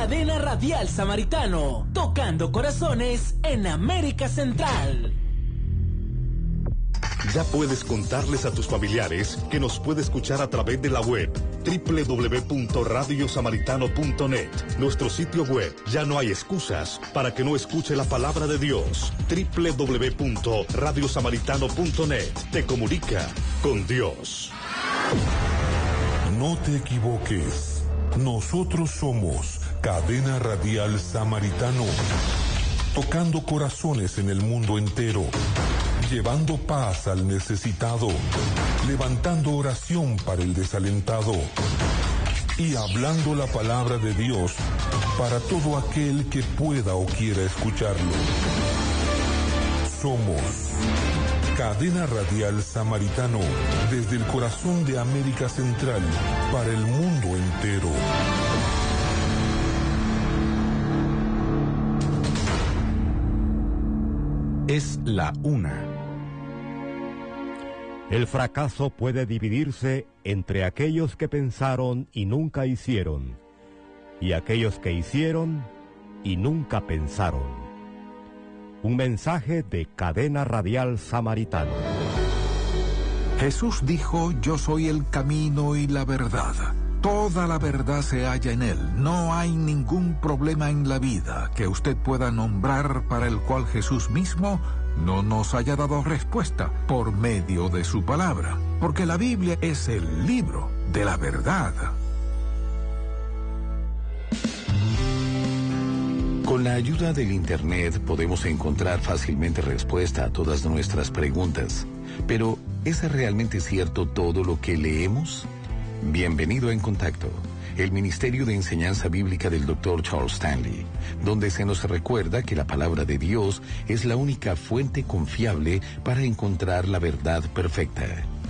Cadena Radial Samaritano, tocando corazones en América Central. Ya puedes contarles a tus familiares que nos puede escuchar a través de la web www.radiosamaritano.net. Nuestro sitio web. Ya no hay excusas para que no escuche la palabra de Dios. www.radiosamaritano.net. Te comunica con Dios. No te equivoques. Nosotros somos Cadena Radial Samaritano, tocando corazones en el mundo entero, llevando paz al necesitado, levantando oración para el desalentado y hablando la palabra de Dios para todo aquel que pueda o quiera escucharlo. Somos Cadena Radial Samaritano, desde el corazón de América Central para el mundo entero. Es la 1. El fracaso puede dividirse entre aquellos que pensaron y nunca hicieron, y aquellos que hicieron y nunca pensaron. Un mensaje de Cadena Radial Samaritano. Jesús dijo: yo soy el camino y la verdad. Toda la verdad se halla en Él. No hay ningún problema en la vida que usted pueda nombrar para el cual Jesús mismo no nos haya dado respuesta por medio de su palabra. Porque la Biblia es el libro de la verdad. Con la ayuda del Internet podemos encontrar fácilmente respuesta a todas nuestras preguntas. Pero, ¿es realmente cierto todo lo que leemos? Bienvenido a En Contacto, el Ministerio de Enseñanza Bíblica del Dr. Charles Stanley, donde se nos recuerda que la palabra de Dios es la única fuente confiable para encontrar la verdad perfecta.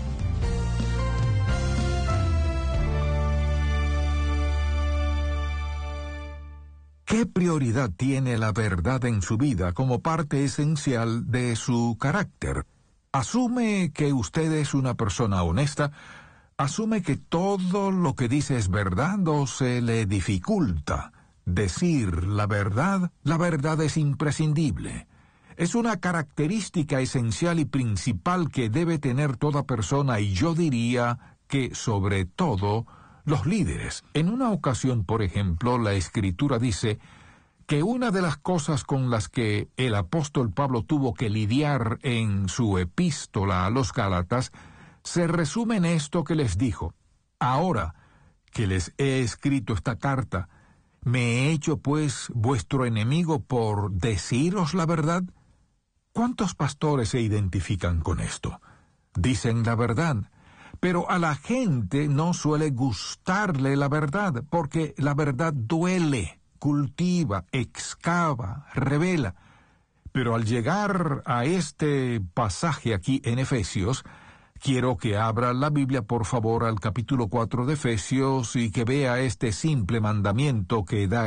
¿Qué prioridad tiene la verdad en su vida como parte esencial de su carácter? ¿Asume que usted es una persona honesta? ¿Asume que todo lo que dice es verdad o se le dificulta decir la verdad? La verdad es imprescindible. Es una característica esencial y principal que debe tener toda persona, y yo diría que sobre todo los líderes. En una ocasión, por ejemplo, la Escritura dice que una de las cosas con las que el apóstol Pablo tuvo que lidiar en su epístola a los Gálatas se resume en esto que les dijo: ahora que les he escrito esta carta, ¿me he hecho pues vuestro enemigo por deciros la verdad? ¿Cuántos pastores se identifican con esto? Dicen la verdad, pero a la gente no suele gustarle la verdad, porque la verdad duele, cultiva, excava, revela. Pero al llegar a este pasaje aquí en Efesios, quiero que abra la Biblia, por favor, al capítulo 4 de Efesios y que vea este simple mandamiento que da